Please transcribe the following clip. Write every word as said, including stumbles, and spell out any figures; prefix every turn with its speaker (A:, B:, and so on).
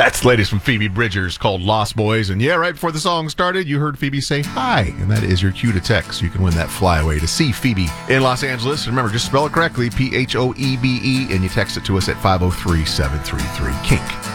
A: That's the latest from Phoebe Bridgers called Lost Boys. And yeah, right before the song started, you heard Phoebe say hi. And that is your cue to text. You can win that flyaway to see Phoebe in Los Angeles. And remember, just spell it correctly, P H O E B E, and you text it to us at five oh three, seven three three, KINK.